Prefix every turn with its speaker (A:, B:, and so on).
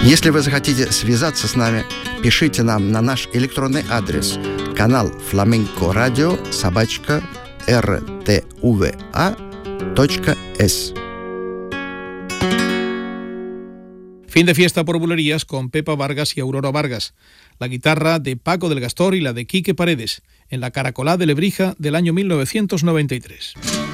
A: Если вы захотите связаться с нами, пишите нам на наш электронный адрес канал flamencoradio@rtva.es.
B: Fin de fiesta por bulerías con Pepa Vargas y Aurora Vargas. La guitarra de Paco del Gastor y la de Quique Paredes, en la Caracolá de Lebrija del año 1993.